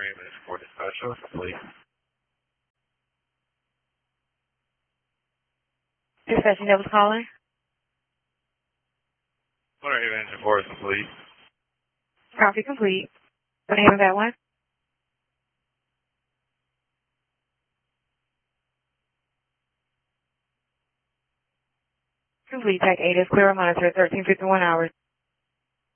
Raven for dispatcher, complete. Dispatching that was calling? Motor Haven engine 4 is complete. Copy complete. What name of that one? Complete. Type 8 is clear. Monitor 1351 hours.